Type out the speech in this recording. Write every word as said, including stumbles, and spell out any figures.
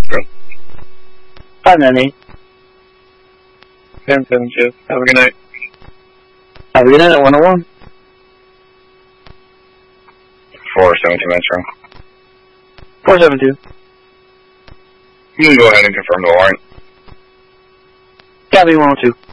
Good. five nine eight. ten seven two. Have a good night. Have a good night at one oh one. four seven two Metro. four seven two. You can go ahead and confirm the warrant. Copy one oh two.